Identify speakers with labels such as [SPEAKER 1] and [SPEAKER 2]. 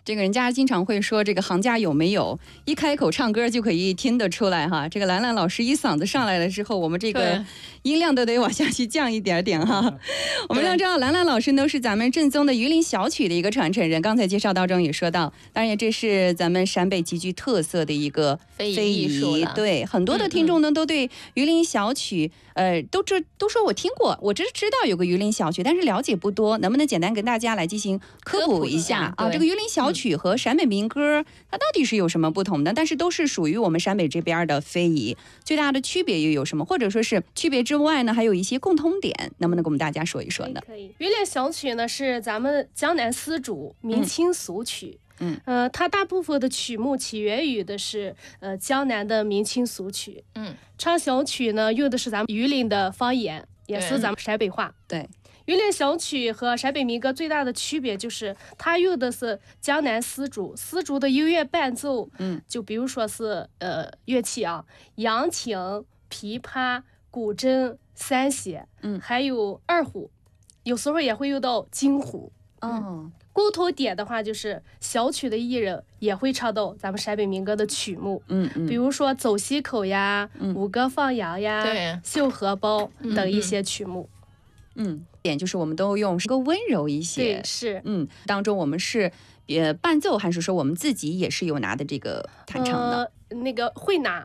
[SPEAKER 1] 这个人家经常会说这个行家有没有，一开口唱歌就可以听得出来哈。这个兰兰老师一嗓子上来了之后，我们这个音量都得往下去降一点点哈。我们要知道兰兰老师呢是咱们正宗的榆林小曲的一个传承人，刚才介绍当中也说到，当然这是咱们陕北极具特色的一个
[SPEAKER 2] 非遗艺术了。
[SPEAKER 1] 对，很多的听众呢都对榆林小曲都说我听过，我知道有个榆林小曲，但是了解不多，能不能简单跟大家来进行科普一下啊？这个榆林小曲和陕北民歌它到底是有什么不同的？但是都是属于我们陕北这边的非遗，最大的区别又有什么？或者说是区别之外呢，还有一些共通点，能不能跟我们大家说一说呢？
[SPEAKER 3] 可以。榆林小曲呢是咱们江南丝竹民清俗曲。它大部分的曲目起源于的是江南的民清俗曲。唱小曲呢用的是咱们榆林的方言，也是咱们陕北话。
[SPEAKER 1] 对，
[SPEAKER 3] 榆林小曲和陕北民歌最大的区别就是它用的是江南丝竹，丝竹的音乐伴奏，就比如说是乐器啊，扬琴、琵琶、古筝、三弦，还有二胡，有时候也会用到京胡。共同点的话就是小曲的艺人也会唱到咱们陕北民歌的曲目，比如说走西口呀、五歌放羊呀、绣荷包等一些曲目。
[SPEAKER 1] 点就是我们都用更温柔一些。
[SPEAKER 3] 对，是。
[SPEAKER 1] 当中我们是伴奏，还是说我们自己也是有拿的这个弹唱的？
[SPEAKER 3] 那个会拿，